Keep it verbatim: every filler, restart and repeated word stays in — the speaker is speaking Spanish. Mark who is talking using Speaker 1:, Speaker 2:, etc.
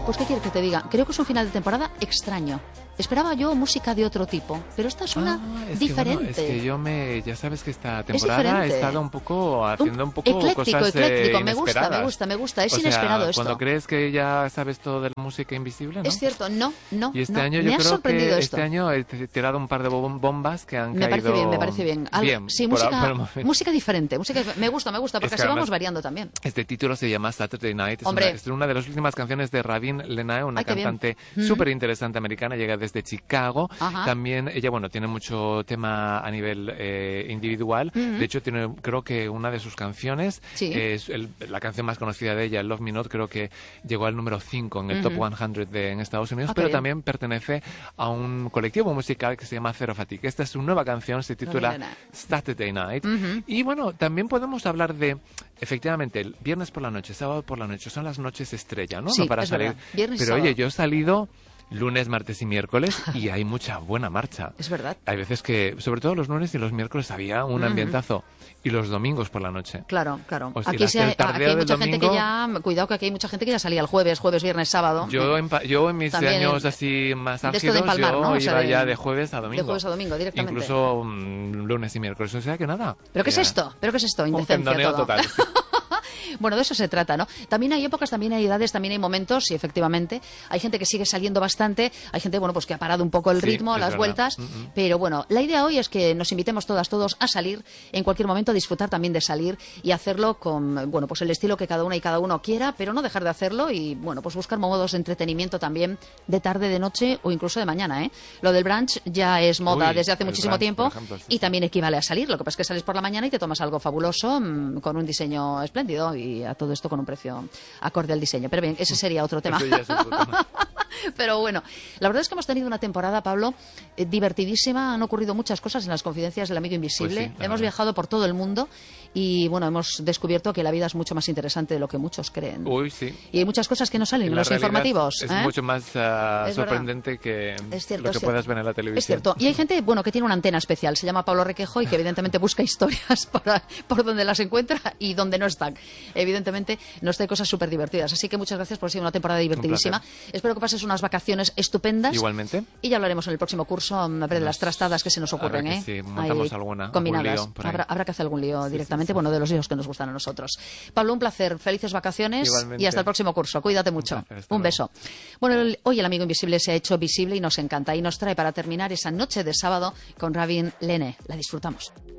Speaker 1: Pues qué quiere que te diga, creo que es un final de temporada extraño. Esperaba yo música de otro tipo, pero esta es una
Speaker 2: ah, es
Speaker 1: diferente.
Speaker 2: Que, bueno, es que yo me, ya sabes que esta temporada he estado un poco haciendo un, un poco
Speaker 1: ecléctico,
Speaker 2: cosas
Speaker 1: ecléctico.
Speaker 2: Eh,
Speaker 1: me gusta, me gusta, me gusta. Es
Speaker 2: o
Speaker 1: inesperado
Speaker 2: sea,
Speaker 1: esto.
Speaker 2: Cuando crees que ya sabes todo de la música invisible, ¿no?
Speaker 1: Es cierto, no, no.
Speaker 2: Y este
Speaker 1: no.
Speaker 2: año
Speaker 1: me
Speaker 2: yo
Speaker 1: ha
Speaker 2: creo
Speaker 1: sorprendido
Speaker 2: que
Speaker 1: esto.
Speaker 2: este año he tirado un par de bombas que han
Speaker 1: me
Speaker 2: caído.
Speaker 1: Me parece bien, me parece bien. Algo,
Speaker 2: bien
Speaker 1: sí,
Speaker 2: por,
Speaker 1: música,
Speaker 2: por
Speaker 1: música diferente, música. Me gusta, me gusta, porque
Speaker 2: es que
Speaker 1: así vamos
Speaker 2: además,
Speaker 1: variando también.
Speaker 2: Este título se llama Saturday Night. Es,
Speaker 1: Hombre.
Speaker 2: Una, es una de las últimas canciones de Rabin Lenae, una
Speaker 1: Ay,
Speaker 2: cantante súper interesante americana, llega desde Chicago.
Speaker 1: Ajá.
Speaker 2: También ella, bueno, tiene mucho tema a nivel eh, individual. Uh-huh. De hecho, tiene, creo que una de sus canciones
Speaker 1: sí.
Speaker 2: es el, la canción más conocida de ella, Love Me Not, creo que llegó al número cinco en el uh-huh. top cien de, en Estados Unidos,
Speaker 1: ah,
Speaker 2: pero
Speaker 1: bien.
Speaker 2: también pertenece a un colectivo musical que se llama Zero Fatigue. Esta es su nueva canción, se titula Saturday Night.
Speaker 1: Uh-huh.
Speaker 2: Y bueno, también podemos hablar de, efectivamente, el viernes por la noche, sábado por la noche, son las noches estrella, ¿no?
Speaker 1: Sí,
Speaker 2: no para
Speaker 1: es
Speaker 2: salir.
Speaker 1: Viernes,
Speaker 2: pero
Speaker 1: sábado.
Speaker 2: oye, yo he salido lunes, martes y miércoles y hay mucha buena marcha.
Speaker 1: Es verdad.
Speaker 2: Hay veces que, sobre todo los lunes y los miércoles, había un ambientazo. Uh-huh. Y los domingos por la noche.
Speaker 1: Claro, claro.
Speaker 2: O sea,
Speaker 1: aquí, se, aquí hay mucha
Speaker 2: domingo,
Speaker 1: gente que ya... Cuidado que aquí hay mucha gente que ya salía el jueves, jueves, viernes, sábado.
Speaker 2: Yo en, yo en mis
Speaker 1: También
Speaker 2: años así más álgidos,
Speaker 1: empalmar,
Speaker 2: yo
Speaker 1: ¿no?
Speaker 2: iba
Speaker 1: o sea, de,
Speaker 2: ya de jueves a domingo.
Speaker 1: De jueves a domingo, directamente.
Speaker 2: Incluso um, lunes y miércoles. O sea que nada.
Speaker 1: ¿Pero qué
Speaker 2: ya.
Speaker 1: es esto? ¿Pero qué es esto?
Speaker 2: Un
Speaker 1: Indecencia todo.
Speaker 2: total.
Speaker 1: Bueno, de eso se trata, ¿no? También hay épocas, también hay edades, también hay momentos, y efectivamente hay gente que sigue saliendo bastante, hay gente, bueno, pues que ha parado un poco el
Speaker 2: sí,
Speaker 1: ritmo, las
Speaker 2: verdad.
Speaker 1: vueltas,
Speaker 2: uh-uh.
Speaker 1: pero bueno, la idea hoy es que nos invitemos todas, todos a salir en cualquier momento, a disfrutar también de salir y hacerlo con, bueno, pues el estilo que cada una y cada uno quiera, pero no dejar de hacerlo y, bueno, pues buscar modos de entretenimiento también de tarde, de noche o incluso de mañana, ¿eh? Lo del brunch ya es moda
Speaker 2: Uy,
Speaker 1: desde hace muchísimo
Speaker 2: brunch,
Speaker 1: tiempo
Speaker 2: ejemplo, sí,
Speaker 1: y también equivale a salir, lo que pasa es que sales por la mañana y te tomas algo fabuloso mmm, con un diseño espléndido y a todo esto con un precio acorde al diseño. Pero bien, ese sería otro tema.
Speaker 2: Eso ya es otro tema.
Speaker 1: Pero bueno, la verdad es que hemos tenido una temporada, Pablo, eh, divertidísima. Han ocurrido muchas cosas en las confidencias del amigo invisible.
Speaker 2: Pues sí,
Speaker 1: hemos
Speaker 2: verdad.
Speaker 1: viajado por todo el mundo y bueno, hemos descubierto que la vida es mucho más interesante de lo que muchos creen.
Speaker 2: Uy, sí.
Speaker 1: Y hay muchas cosas que no salen en los informativos.
Speaker 2: Es
Speaker 1: ¿eh?
Speaker 2: mucho más uh,
Speaker 1: es
Speaker 2: sorprendente que
Speaker 1: es cierto,
Speaker 2: lo que
Speaker 1: es
Speaker 2: puedas
Speaker 1: cierto.
Speaker 2: ver en la televisión.
Speaker 1: Es cierto. Y hay gente, bueno, que tiene una antena especial. Se llama Pablo Requejo y que evidentemente busca historias para, por donde las encuentra y donde no están. Evidentemente nos trae cosas súper divertidas. Así que muchas gracias por ser una temporada divertidísima. Espero que pases unas vacaciones estupendas.
Speaker 2: Igualmente.
Speaker 1: Y ya hablaremos en el próximo curso a ver, de las trastadas que se nos ocurren.
Speaker 2: Que
Speaker 1: ¿eh?
Speaker 2: sí, montamos
Speaker 1: Ahí,
Speaker 2: alguna.
Speaker 1: Combinadas.
Speaker 2: Lío por ahí.
Speaker 1: Habrá, habrá que hacer algún lío
Speaker 2: sí,
Speaker 1: directamente.
Speaker 2: Sí, sí.
Speaker 1: Bueno, de los líos que nos gustan a nosotros. Pablo, un placer. Felices vacaciones.
Speaker 2: Igualmente.
Speaker 1: Y hasta el próximo curso. Cuídate mucho.
Speaker 2: Un, placer,
Speaker 1: un beso. Bueno, el, hoy el amigo invisible se ha hecho visible y nos encanta. Y nos trae para terminar esa noche de sábado con Rabin Lenae. La disfrutamos.